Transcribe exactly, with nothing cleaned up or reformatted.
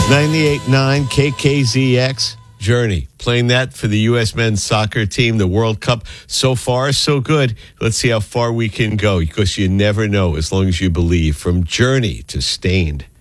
ninety-eight point nine K K Z X. Journey, playing that for the U S men's soccer team, the World Cup. So far, so good. Let's see how far we can go, because you never know as long as you believe. From Journey to Stained.